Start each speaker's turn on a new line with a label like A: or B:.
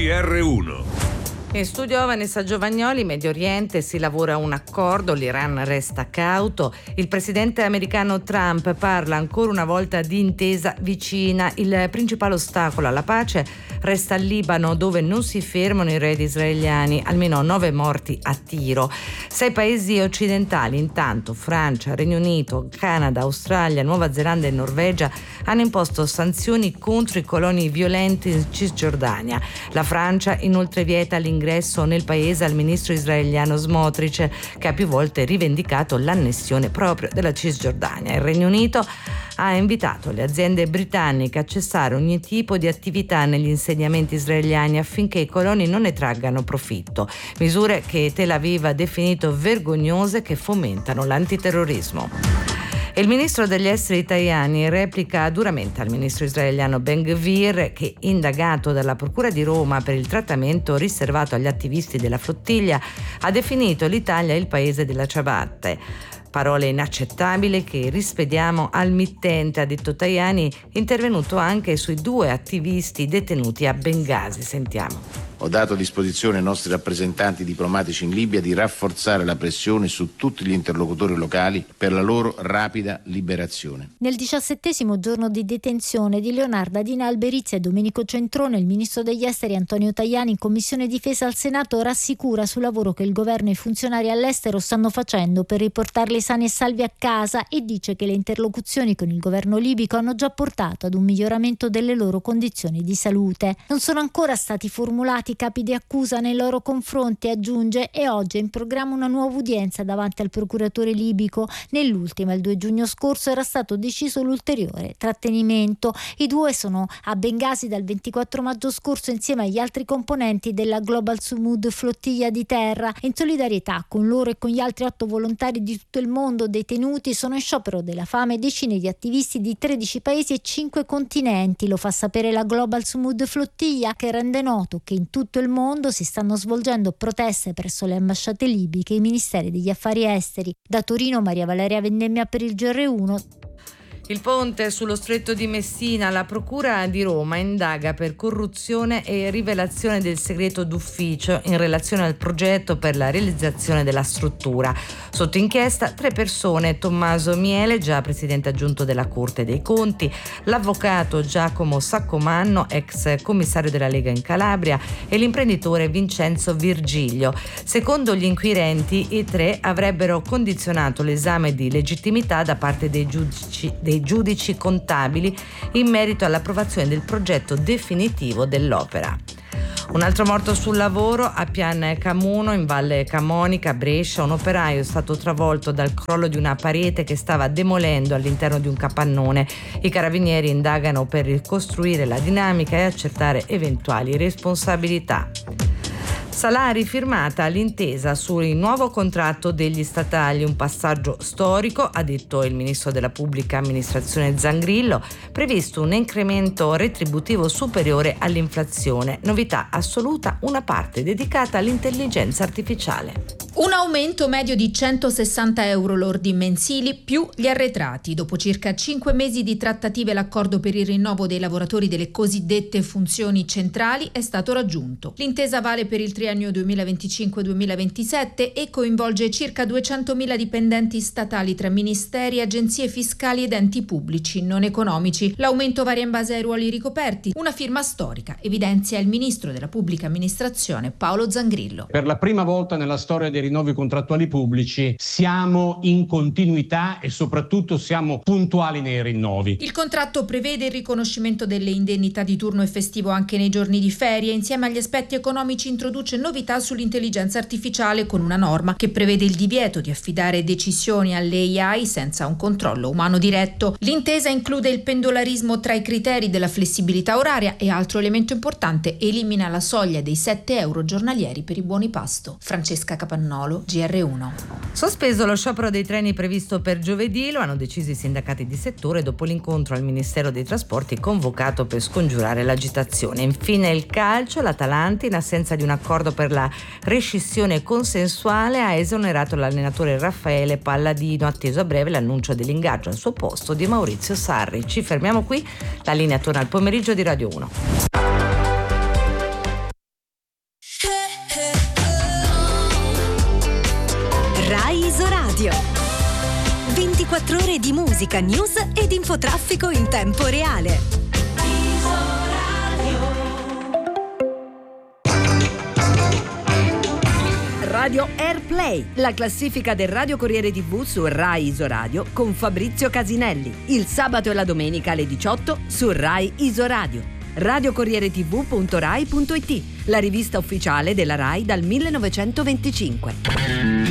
A: GR1.
B: In studio Vanessa Giovagnoli. Medio Oriente, si lavora a un accordo, l'Iran resta cauto, il presidente americano Trump parla ancora una volta di intesa vicina, il principale ostacolo alla pace resta il Libano, dove non si fermano i raid israeliani, almeno 9 morti a tiro. 6 paesi occidentali intanto, Francia, Regno Unito, Canada, Australia, Nuova Zelanda e Norvegia, hanno imposto sanzioni contro i coloni violenti in Cisgiordania. La Francia inoltre vieta l'ingresso nel paese al ministro israeliano Smotrich, che ha più volte rivendicato l'annessione proprio della Cisgiordania. Il Regno Unito ha invitato le aziende britanniche a cessare ogni tipo di attività negli insediamenti israeliani affinché i coloni non ne traggano profitto, misure che Tel Aviv ha definito vergognose, che fomentano l'antiterrorismo. Il ministro degli esteri Tajani replica duramente al ministro israeliano Ben Gvir, che, indagato dalla Procura di Roma per il trattamento riservato agli attivisti della flottiglia, ha definito l'Italia il paese della ciabatte. Parole inaccettabili che rispediamo al mittente, ha detto Tajani, intervenuto anche sui 2 attivisti detenuti a Bengasi. Sentiamo.
C: Ho dato a disposizione ai nostri rappresentanti diplomatici in Libia di rafforzare la pressione su tutti gli interlocutori locali per la loro rapida liberazione.
D: Nel 17° giorno di detenzione di Leonarda Dina Alberizia e Domenico Centrone, il ministro degli esteri Antonio Tajani in Commissione Difesa al Senato rassicura sul lavoro che il governo e i funzionari all'estero stanno facendo per riportarli sani e salvi a casa e dice che le interlocuzioni con il governo libico hanno già portato ad un miglioramento delle loro condizioni di salute. Non sono ancora stati formulati capi di accusa nei loro confronti, aggiunge, e oggi è in programma una nuova udienza davanti al procuratore libico. Nell'ultima, il 2 giugno scorso, era stato deciso l'ulteriore trattenimento. I 2 sono a Bengasi dal 24 maggio scorso insieme agli altri componenti della Global Sumud flottiglia di terra. In solidarietà con loro e con gli altri 8 volontari di tutto il mondo detenuti, sono in sciopero della fame decine di attivisti di 13 paesi e 5 continenti. Lo fa sapere la Global Sumud flottiglia, che rende noto che in tutto il mondo si stanno svolgendo proteste presso le ambasciate libiche e i ministeri degli affari esteri. Da Torino, Maria Valeria Vendemmia per il GR1.
B: Il ponte sullo stretto di Messina, la Procura di Roma indaga per corruzione e rivelazione del segreto d'ufficio in relazione al progetto per la realizzazione della struttura. Sotto inchiesta 3 persone: Tommaso Miele, già presidente aggiunto della Corte dei Conti, l'avvocato Giacomo Saccomanno, ex commissario della Lega in Calabria, e l'imprenditore Vincenzo Virgilio. Secondo gli inquirenti, i 3 avrebbero condizionato l'esame di legittimità da parte dei giudici contabili in merito all'approvazione del progetto definitivo dell'opera. Un altro morto sul lavoro a Pian Camuno, in Valle Camonica, Brescia. Un operaio è stato travolto dal crollo di una parete che stava demolendo all'interno di un capannone. I carabinieri indagano per ricostruire la dinamica e accertare eventuali responsabilità. Salari, firmata l'intesa sul nuovo contratto degli statali, un passaggio storico, ha detto il ministro della pubblica amministrazione Zangrillo, previsto un incremento retributivo superiore all'inflazione, novità assoluta, una parte dedicata all'intelligenza artificiale.
E: Un aumento medio di 160 euro lordi mensili più gli arretrati. Dopo circa 5 mesi di trattative, l'accordo per il rinnovo dei lavoratori delle cosiddette funzioni centrali è stato raggiunto. L'intesa vale per il triennio 2025-2027 e coinvolge circa 200.000 dipendenti statali tra ministeri, agenzie fiscali ed enti pubblici non economici. L'aumento varia in base ai ruoli ricoperti. Una firma storica, evidenzia il ministro della pubblica amministrazione Paolo Zangrillo.
F: Per la prima volta nella storia dei rinnovi contrattuali pubblici siamo in continuità e soprattutto siamo puntuali nei rinnovi.
E: Il contratto prevede il riconoscimento delle indennità di turno e festivo anche nei giorni di ferie. Insieme agli aspetti economici introduce novità sull'intelligenza artificiale con una norma che prevede il divieto di affidare decisioni alle AI senza un controllo umano diretto. L'intesa include il pendolarismo tra i criteri della flessibilità oraria e, altro elemento importante, elimina la soglia dei 7 euro giornalieri per i buoni pasto. Francesca Capannolo, GR1.
B: Sospeso lo sciopero dei treni previsto per giovedì, lo hanno deciso i sindacati di settore dopo l'incontro al Ministero dei Trasporti convocato per scongiurare l'agitazione. Infine il calcio, l'Atalanta, in assenza di un accordo per la rescissione consensuale, ha esonerato l'allenatore Raffaele Palladino, atteso a breve l'annuncio dell'ingaggio al suo posto di Maurizio Sarri. Ci fermiamo qui, la linea torna al pomeriggio di Radio 1.
A: Rai Isoradio. 24 ore di musica, news ed infotraffico in tempo reale.
G: Radio Airplay, la classifica del Radio Corriere TV su Rai Isoradio con Fabrizio Casinelli. Il sabato e la domenica alle 18 su Rai Isoradio. radiocorrieretv.rai.it, la rivista ufficiale della Rai dal 1925.